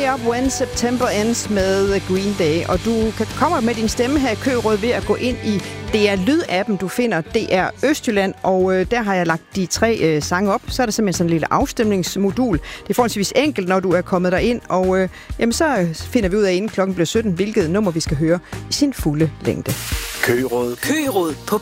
Up When September Ends med Green Day. Og du kommer med din stemme her i Køgeråd ved at gå ind i DR Lyd-appen. Du finder DR Østjylland, og der har jeg lagt de 3 sange op. Så er der simpelthen sådan en lille afstemningsmodul. Det er forholdsvis enkelt, når du er kommet derind. Og jamen, så finder vi ud af, inden klokken bliver 17, hvilket nummer vi skal høre i sin fulde længde. Køgeråd på